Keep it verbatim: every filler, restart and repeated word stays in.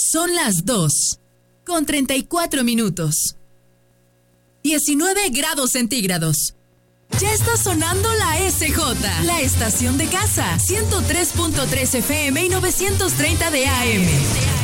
Son las dos, con treinta y cuatro minutos. diecinueve grados centígrados. Ya está sonando la S J, la estación de casa, ciento tres punto tres F M y novecientos treinta de A M.